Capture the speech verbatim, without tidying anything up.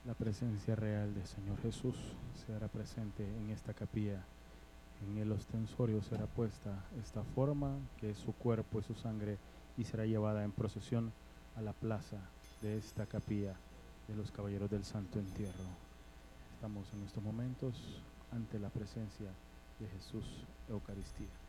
La presencia real del Señor Jesús se hará presente en esta capilla. En el ostensorio será puesta esta forma, que es su cuerpo y su sangre, y será llevada en procesión a la plaza de esta capilla de los Caballeros del Santo Entierro. Estamos en estos momentos ante la presencia de Jesús Eucaristía.